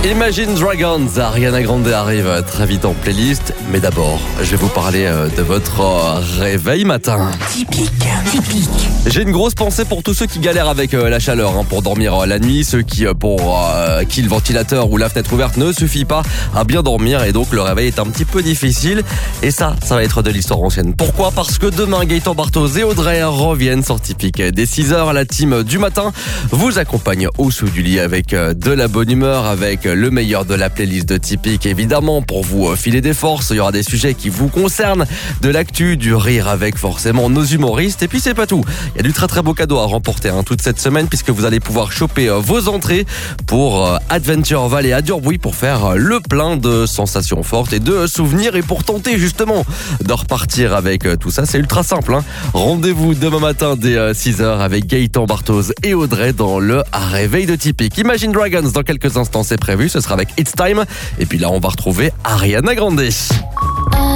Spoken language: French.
Imagine Dragons, Ariana Grande arrive très vite en playlist. Mais d'abord, je vais vous parler de votre réveil matin. Typique. J'ai une grosse pensée pour tous ceux qui galèrent avec la chaleur pour dormir la nuit. Ceux qui, pour qui le ventilateur ou la fenêtre ouverte ne suffit pas à bien dormir. Et donc le réveil est un petit peu difficile. Et ça va être de l'histoire ancienne. Pourquoi ? Parce que demain, Gaëtan Barthoz et Audrey reviennent sur Typique. Dès 6h, la team du matin vous accompagne au sous du lit avec de la bonne humeur, avec le meilleur de la playlist de Typique, évidemment, pour vous filer des forces. Il y aura des sujets qui vous concernent, de l'actu, du rire avec forcément nos humoristes. Et puis c'est pas tout. Il y a du très très beau cadeau à remporter toute cette semaine, puisque vous allez pouvoir choper vos entrées pour Adventure Valley à Durbouy pour faire le plein de sensations fortes et de souvenirs, et pour tenter justement de repartir avec tout ça. C'est ultra simple. Rendez-vous demain matin dès 6h avec Gaëtan Barthoz et Audrey dans le réveil de Typique. Imagine Dragons dans quelques instants, c'est prévu. Ce sera avec It's Time. Et puis là, on va retrouver Ariana Grande.